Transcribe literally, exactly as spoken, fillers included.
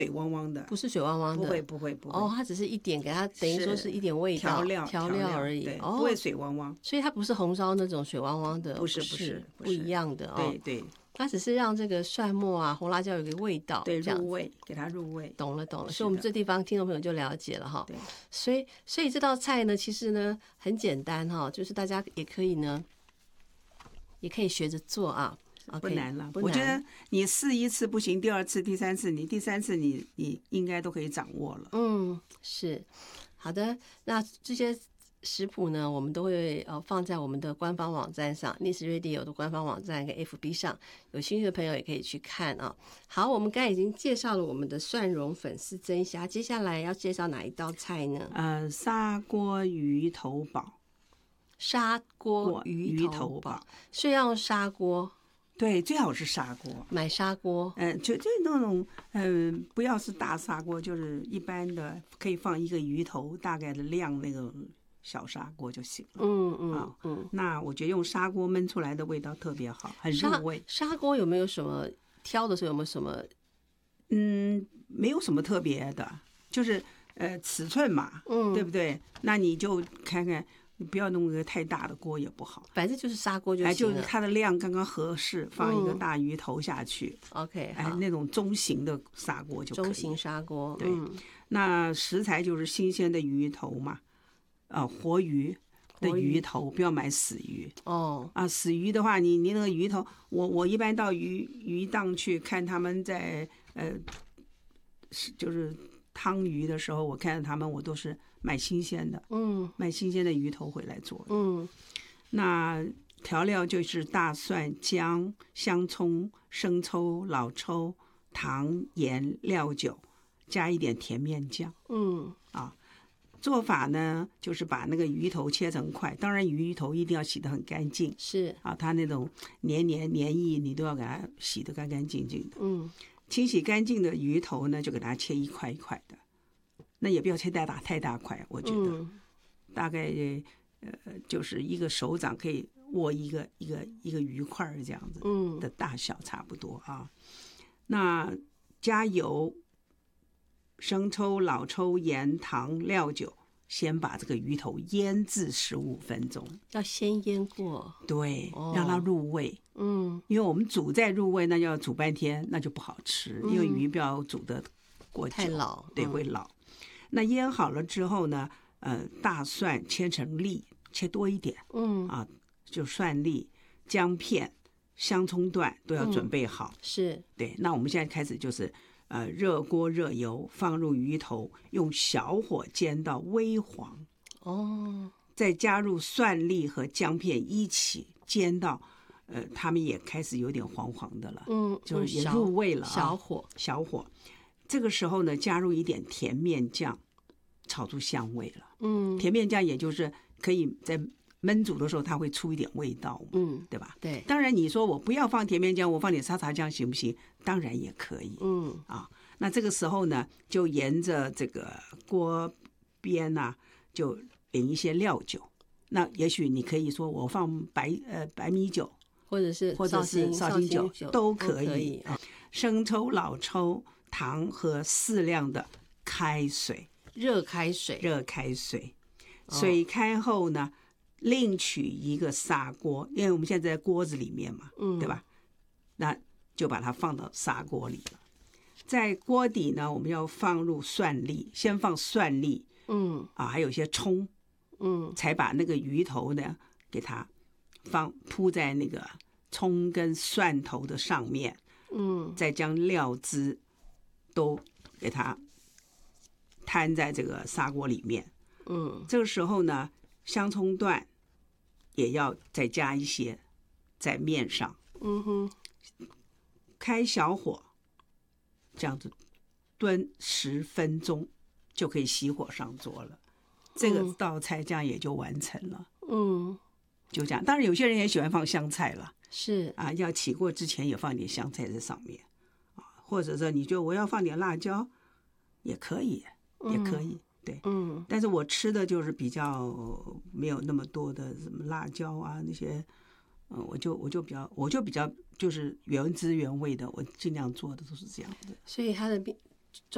水汪汪的， 不是水汪汪的， 不会不会不会。 哦，它只是一点给它，等于说是一点味道调料调料而已， 对， 哦， 不会水汪汪。 所以它不是红烧那种水汪汪的， 不是不是不一样的哦。 对对， 它只是让这个蒜末啊、红辣椒有个味道， 对，入味，给它入味。 懂了懂了，所以我们这地方听众朋友就了解了哈。 对， 所以所以这道菜呢，其实呢很简单哈，就是大家也可以呢，也可以学着做啊。 不难了， 不难， 我觉得你试一次不行，第二次、第三次，你第三次你你应该都可以掌握了。 嗯，是好的。那这些食谱呢，我们都会呃放在我们的官方网站上 ，Nice Radio 的官方网站跟 F B 上，有兴趣的朋友也可以去看啊。好，我们刚才已经介绍了我们的蒜蓉粉丝蒸虾，接下来要介绍哪一道菜呢？ 呃，砂锅鱼头煲。 砂锅鱼头煲，所以要用砂锅。 对，最好是砂锅， 买砂锅， 嗯、呃，就就那种，嗯、呃，不要是大砂锅，就是一般的，可以放一个鱼头大概的量那个小砂锅就行了。 嗯嗯啊嗯， 那我觉得用砂锅焖出来的味道特别好，很入味。 砂锅有没有什么挑的时候有没有什么？ 嗯，没有什么特别的，就是呃尺寸嘛，嗯，对不对？那你就看看。你不要弄个太大的锅也不好， 反正就是砂锅就行了。 哎，就是它的量刚刚合适，放一个大鱼头下去。 嗯、OK， 哎，那种中型的砂锅就可以。 中型砂锅， 对。嗯、那食材就是新鲜的鱼头嘛，啊、呃，活鱼的鱼头，不要买死鱼。 哦。 啊，死鱼的话，你你那个鱼头，我我一般到鱼鱼档去看他们在呃，就是汤鱼的时候，我看到他们，我都是买新鲜的，嗯，买新鲜的鱼头回来做的，嗯。那调料就是大蒜、姜、香葱、生抽、老抽、糖、盐、料酒，加一点甜面酱，嗯啊。做法呢，就是把那个鱼头切成块，当然鱼头一定要洗得很干净， 是啊，它那种黏黏黏液，你都要给它洗得干干净净的，嗯。清洗干净的鱼头呢，就给它切一块一块的。那也不要切太大太大块，我觉得、嗯、大概呃就是一个手掌可以握一个一个一个鱼块这样子的大小差不多啊。那加油、生抽、老抽、盐、糖、料酒，先把这个鱼头腌制十五分钟。 要先腌过， 对，哦、让它入味。 嗯， 因为我们煮再入味，那要煮半天，那就不好吃，因为鱼不要煮的过久， 太老， 对，会老。那腌好了之后呢，呃，大蒜切成粒，切多一点，嗯啊，就蒜粒、姜片、香葱段都要准备好。嗯、 是， 对。那我们现在开始就是呃，热锅热油，放入鱼头，用小火煎到微黄。哦。再加入蒜粒和姜片一起煎到。呃，他们也开始有点黄黄的了，嗯，就是也入味了、啊， 小火， 小火。这个时候呢，加入一点甜面酱，炒出香味了。嗯，甜面酱也就是可以在焖煮的时候，它会出一点味道，嗯，对吧？ 对。 当然，你说我不要放甜面酱，我放点沙茶酱行不行？当然也可以。嗯，啊，那这个时候呢，就沿着这个锅边呢、啊，就淋一些料酒。那也许你可以说我放白呃白米酒。 或者是或者是绍兴酒都可以， 可以啊。生抽、老抽、糖和适量的开水， 热开水， 热开水。水开后呢，另取一个砂锅，因为我们现在在锅子里面嘛，嗯，对吧？那就把它放到砂锅里了。在锅底呢，我们要放入蒜粒，先放蒜粒，嗯啊，还有一些葱，嗯，才把那个鱼头呢给它。放铺在那个葱跟蒜头的上面，嗯，再将料汁都给它摊在这个砂锅里面，嗯，这个时候呢，香葱段也要再加一些在面上，嗯哼，开小火，这样子炖十分钟就可以熄火上桌了，这个道菜这样也就完成了，嗯。就这样，当然有些人也喜欢放香菜了， 是啊，要起锅之前也放点香菜在上面，啊，或者说你觉得我要放点辣椒，也可以，也可以，嗯、对，嗯。但是我吃的就是比较没有那么多的什么辣椒啊那些，嗯，我就我就比较我就比较就是原汁原味的，我尽量做的都是这样的。 所以它的